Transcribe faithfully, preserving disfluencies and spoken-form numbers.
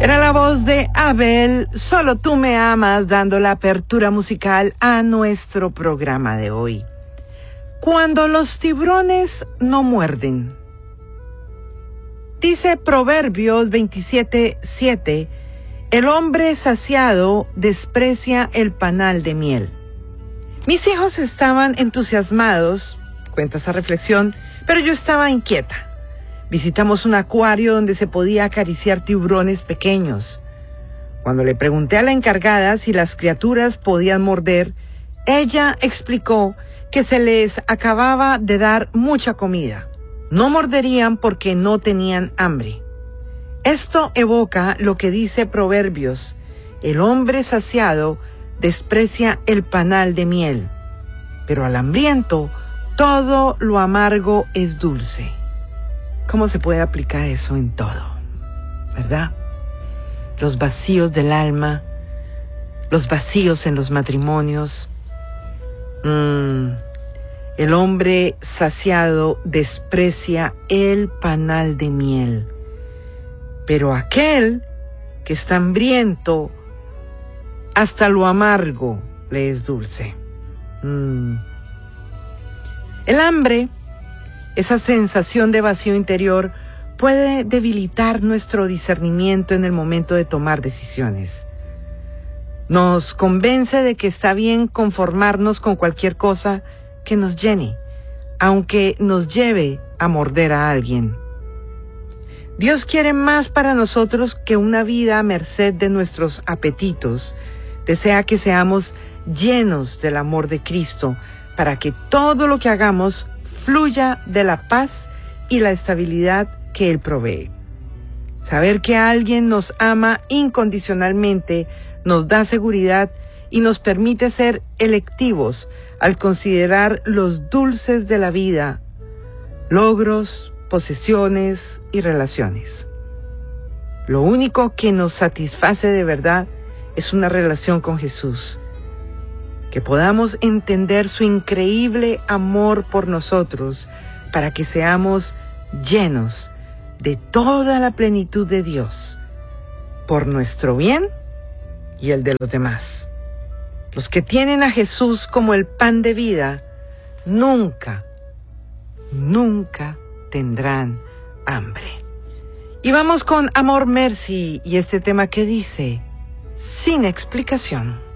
Era la voz de Abel, Solo tú me amas, dando la apertura musical a nuestro programa de hoy. Cuando los tiburones no muerden. Dice Proverbios veintisiete, siete, el hombre saciado desprecia el panal de miel. Mis hijos estaban entusiasmados, cuenta esta reflexión, pero yo estaba inquieta. Visitamos un acuario donde se podía acariciar tiburones pequeños. Cuando le pregunté a la encargada si las criaturas podían morder, ella explicó que se les acababa de dar mucha comida. No morderían porque no tenían hambre. Esto evoca lo que dice Proverbios: el hombre saciado desprecia el panal de miel, pero al hambriento todo lo amargo es dulce. ¿Cómo se puede aplicar eso en todo? ¿Verdad? Los vacíos del alma, los vacíos en los matrimonios. Mm, el hombre saciado desprecia el panal de miel, pero aquel que está hambriento, hasta lo amargo le es dulce. Mm. El hambre, esa sensación de vacío interior, puede debilitar nuestro discernimiento en el momento de tomar decisiones. Nos convence de que está bien conformarnos con cualquier cosa que nos llene, aunque nos lleve a morder a alguien. Dios quiere más para nosotros que una vida a merced de nuestros apetitos. Desea que seamos llenos del amor de Cristo para que todo lo que hagamos fluya de la paz y la estabilidad que Él provee. Saber que alguien nos ama incondicionalmente nos da seguridad y nos permite ser electivos al considerar los dulces de la vida, logros, posesiones y relaciones. Lo único que nos satisface de verdad es una relación con Jesús. Que podamos entender su increíble amor por nosotros para que seamos llenos de toda la plenitud de Dios, por nuestro bien y el de los demás. Los que tienen a Jesús como el pan de vida, nunca, nunca tendrán hambre. Y vamos con Amor Mercy y este tema que dice, sin explicación.